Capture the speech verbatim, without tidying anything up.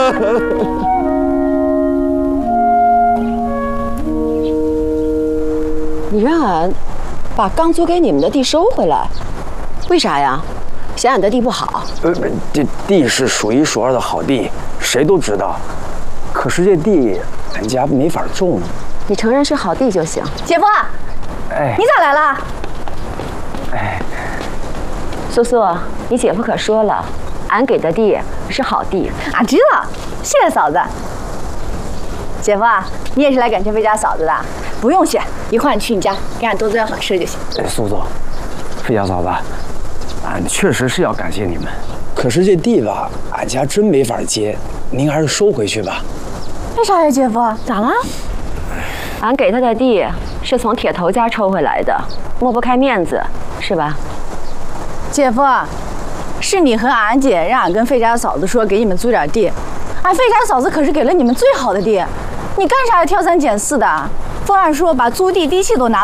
你让俺把刚租给你们的地收回来，为啥呀？嫌俺的地不好？ 呃，这地是数一数二的好地，谁都知道。可是这地俺家没法种。 你承认是好地就行。 姐夫， 哎， 你咋来了？ 哎， 苏苏，你姐夫可说了，俺给的地是好地。 俺知道，谢谢嫂子。姐夫啊，你也是来感谢费家嫂子的？不用谢，一会儿你去你家给俺多做点好吃就行。 哎，苏苏，费家嫂子，俺确实是要感谢你们。可是这地吧，俺家真没法接，您还是收回去吧。 为啥呀，姐夫？咋了？ 俺给他的地是从铁头家抽回来的，抹不开面子，是吧？ 姐夫，是你和俺姐让俺跟费家嫂子说给你们租点地，俺费家嫂子可是给了你们最好的地，你干啥要挑三拣四的？凤儿说把租地地契都拿。